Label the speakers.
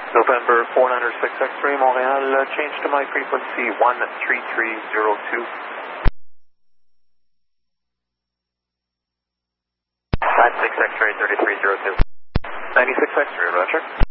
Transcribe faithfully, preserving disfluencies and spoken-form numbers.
Speaker 1: November four nine six X-ray, Montreal, uh, change to my frequency one three three zero two.
Speaker 2: ninety-six X-ray thirty-three zero two.
Speaker 1: ninety-six X-ray, Roger.